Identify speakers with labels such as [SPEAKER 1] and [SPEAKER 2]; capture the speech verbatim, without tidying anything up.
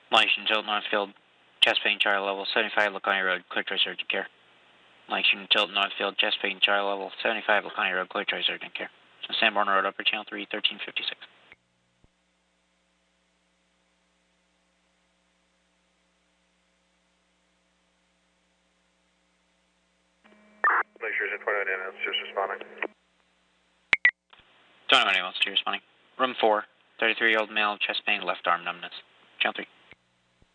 [SPEAKER 1] Light Until Northfield, chest pain, Charlie level seventy-five, Laconia Road, clear choice urgent care. Light Until Northfield, chest pain, Charlie level seventy-five, Laconia Road, clear choice urgent care. Sanborn Road, Upper Channel three, thirteen fifty-six.
[SPEAKER 2] Glaciers at twenty-one ambulance, just responding.
[SPEAKER 1] twenty-one ambulance, two responding. Room four, thirty-three-year-old male, chest pain, left arm numbness. Channel three.